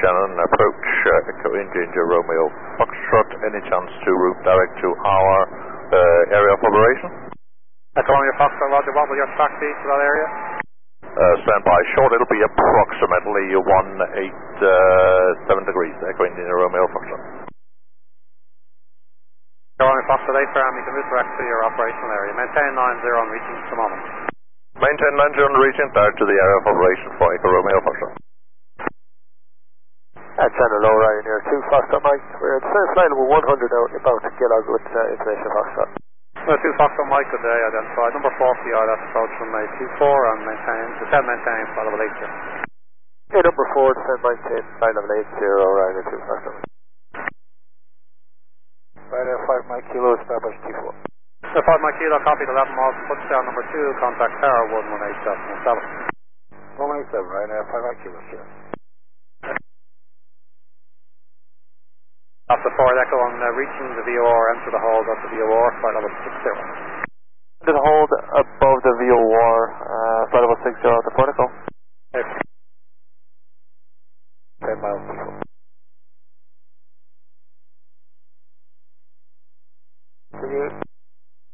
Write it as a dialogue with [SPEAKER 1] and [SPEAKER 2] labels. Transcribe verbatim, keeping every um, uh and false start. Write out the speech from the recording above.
[SPEAKER 1] Shannon, approach uh, Echo India India Romeo Foxtrot. Any chance to route direct to our uh, area of operation?
[SPEAKER 2] Echo Romeo Foxtrot, Roger. What will your track be to that area?
[SPEAKER 1] Uh, stand by short, it'll be approximately one eight seven degrees, Echo India Romeo Foxtrot.
[SPEAKER 2] Echo Romeo Foxtrot, A firm, you can route direct to your operational area. Maintain nine zero on reaching at the moment.
[SPEAKER 1] Maintain nine zero on reaching, direct to the area of operation for Echo Romeo Foxtrot.
[SPEAKER 3] At Channel Low Ryan here, two Foxtrot Mike. We're at the first line with one hundred out, about to get out with uh, information Foxtrot.
[SPEAKER 2] Uh, two Foxtrot Mike, good day, identified. Number forty, I'd have approach from A two four and maintain, descend maintain, flight level eight zero.
[SPEAKER 3] Okay, number four, descend maintain, flight level eight zero, Ryan two Foxtrot. Ryanair five Mike Kilo, establish T four.
[SPEAKER 2] Uh, five Mike Kilo, copy to eleven miles, touchdown number two, contact tower one one eight seven, establish.
[SPEAKER 3] one one eight seven, Ryanair five Mike Kilo, sure.
[SPEAKER 2] After Ford Echo on uh, reaching the V O R, enter the hold at the V O R, flight level six zero.
[SPEAKER 3] Enter the hold above the V O R, uh, flight level six zero at the Ford